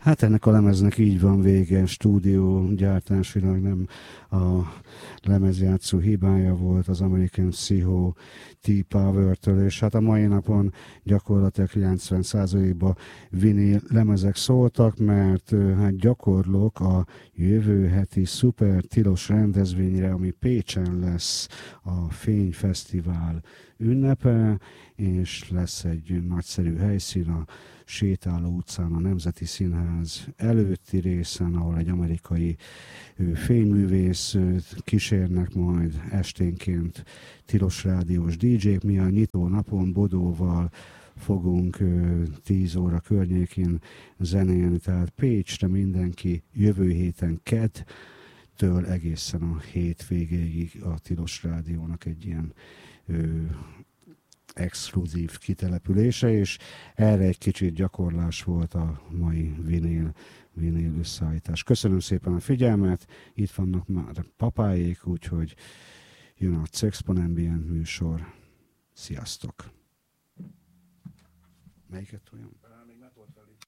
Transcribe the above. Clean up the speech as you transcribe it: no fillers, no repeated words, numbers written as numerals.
Hát ennek a lemeznek így van vége, stúdiógyártásilag nem a lemezjátszó hibája volt az American Psycho T-Power-től, és hát a mai napon gyakorlatilag 90%-ban vinil lemezek szóltak, mert hát gyakorlok a jövő heti szuper tilos rendezvényre, ami Pécsen lesz, a Fényfesztivál ünnepe, és lesz egy nagyszerű helyszín a Sétáló utcán, a Nemzeti Színház előtti részen, ahol egy amerikai fényművész kísérnek majd esténként tilos rádiós DJ-k. Mi a nyitó napon Bodóval fogunk 10 óra környékén zenélni, tehát Pécsre mindenki jövő héten kedtől egészen a hétvégéig a tilos rádiónak egy ilyen exkluzív kitelepülése, és erre egy kicsit gyakorlás volt a mai vinél összeállítás. Köszönöm szépen a figyelmet, itt vannak már papáék, úgyhogy jön a Cexpon Ambient műsor. Sziasztok! Melyiket olyan? Még ne told fel.